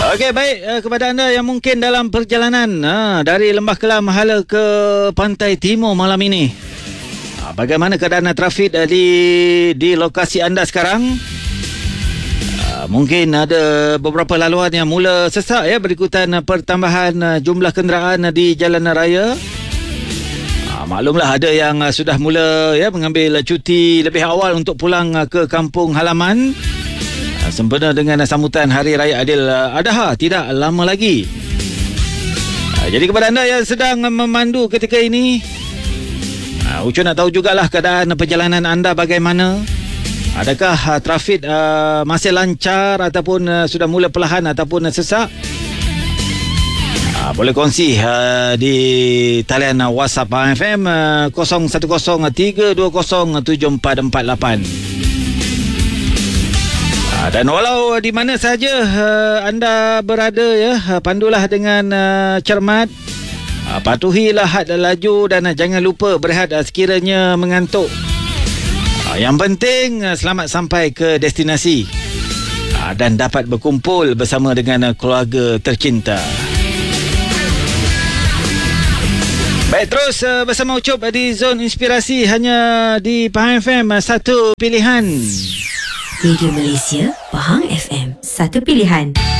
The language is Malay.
Okey, baik, kepada anda yang mungkin dalam perjalanan dari Lembah Kelang Mahala ke Pantai Timur malam ini, bagaimana keadaan trafik di lokasi anda sekarang? Mungkin ada beberapa laluan yang mula sesak berikutan pertambahan jumlah kenderaan di jalan raya. Maklumlah ada yang sudah mula mengambil cuti lebih awal untuk pulang ke kampung halaman sempena dengan sambutan Hari Raya Adha tidak lama lagi. Jadi kepada anda yang sedang memandu ketika ini, Ucu nak tahu jugalah keadaan perjalanan anda bagaimana. Adakah trafik masih lancar ataupun sudah mula perlahan ataupun sesak? Boleh kongsi di talian WhatsApp FM 0103207448. Dan walau di mana saja anda berada pandulah dengan cermat, patuhilah had laju dan jangan lupa berehat sekiranya mengantuk. Yang penting selamat sampai ke destinasi dan dapat berkumpul bersama dengan keluarga tercinta. Baik, terus bersama Ucup di Zon Inspirasi hanya di Pahang FM, satu pilihan. Radio Malaysia, Pahang FM, satu pilihan.